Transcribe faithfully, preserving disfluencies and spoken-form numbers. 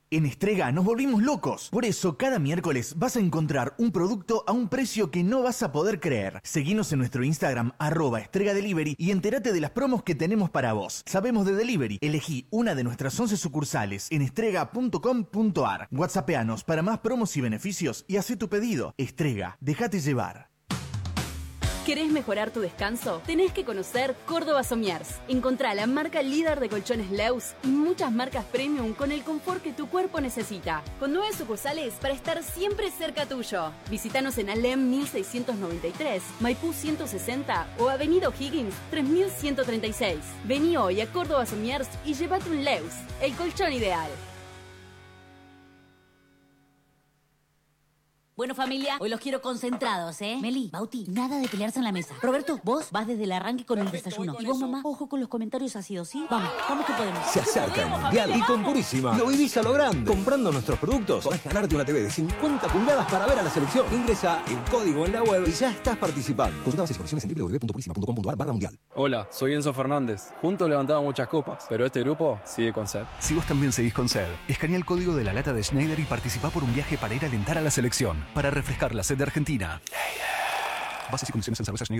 En Estrega nos volvimos locos. Por eso, cada miércoles vas a encontrar un producto a un precio que no vas a poder creer. Seguinos en nuestro Instagram, arroba Estrega Delivery, y entérate de las promos que tenemos para vos. Sabemos de delivery. Elegí una de nuestras once sucursales en estrega punto com punto ar. WhatsAppeanos para más promos y beneficios y hacé tu pedido. Estrega, déjate llevar. ¿Querés mejorar tu descanso? Tenés que conocer Córdoba Somiers. Encontrá la marca líder de colchones Leus y muchas marcas premium con el confort que tu cuerpo necesita. Con nueve sucursales para estar siempre cerca tuyo. Visítanos en Alem mil seiscientos noventa y tres, Maipú ciento sesenta o Avenida O'Higgins tres mil ciento treinta y seis. Vení hoy a Córdoba Somiers y llévate un Leus, el colchón ideal. Bueno, familia, hoy los quiero concentrados, ¿eh? Meli, Bauti, nada de pelearse en la mesa. Roberto, vos vas desde el arranque con el desayuno. Y vos, mamá, ojo con los comentarios ácidos, ¿sí? Vamos, vamos que podemos. Se acerca el Mundial y con Purísima lo vivís a lo grande. Comprando nuestros productos podés ganarte una T V de cincuenta pulgadas para ver a la selección. Ingresa el código en la web y ya estás participando. Consulta bases y condiciones en w w w punto purísima punto com punto ar barra mundial. Hola, soy Enzo Fernández. Juntos levantamos muchas copas, pero este grupo sigue con sed. Si vos también seguís con sed, escanea el código de la lata de Schneider y participá por un viaje para ir a alentar a la selección, para refrescar la sed de Argentina. Bases y condiciones en cerveza Schneider.